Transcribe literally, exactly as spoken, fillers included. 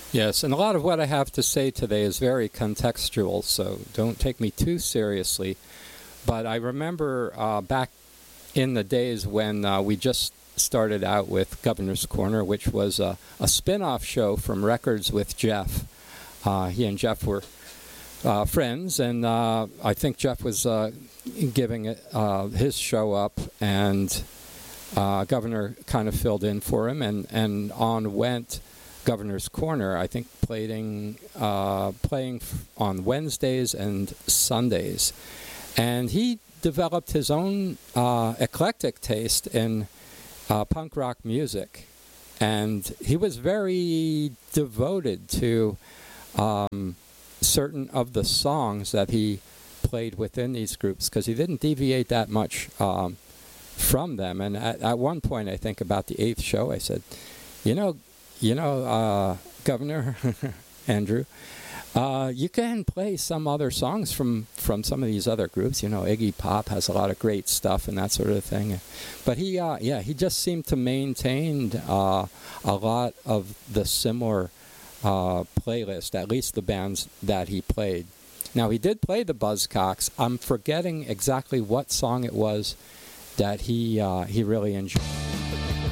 Yes, and a lot of what I have to say today is very contextual, so don't take me too seriously. But I remember uh, back in the days when uh, we just started out with Governor's Corner, which was a, a spin-off show from Records with Jeff. Uh, he and Jeff were uh, friends, and uh, I think Jeff was uh, giving it, uh, his show up, and uh, Governor kind of filled in for him, and, and on went Governor's Corner, I think playing, uh, playing on Wednesdays and Sundays. And he developed his own uh, eclectic taste in uh, punk rock music. And he was very devoted to um, certain of the songs that he played within these groups, because he didn't deviate that much um, from them. And at, at one point, I think about the eighth show, I said, you know, you know, uh, Governor Andrew, Uh, you can play some other songs from, from some of these other groups. You know, Iggy Pop has a lot of great stuff and that sort of thing. But he, uh, yeah, he just seemed to maintain uh, a lot of the similar uh, playlist, at least the bands that he played. Now, he did play the Buzzcocks. I'm forgetting exactly what song it was that he uh, he really enjoyed.